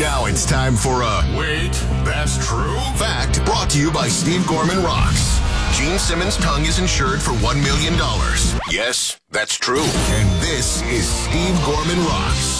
Now it's time for a Wait, That's True fact brought to you by Steve Gorman Rocks. Gene Simmons' tongue is insured for $1 million. Yes, that's true. And this is Steve Gorman Rocks.